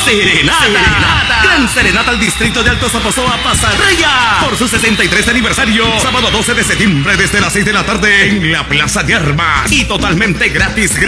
Serenata. Gran serenata al distrito de Alto Zaposoa, Pasaraya. Por su 63 aniversario. Sábado 12 de septiembre desde las 6 de la tarde en la Plaza de Armas. Y totalmente gratis.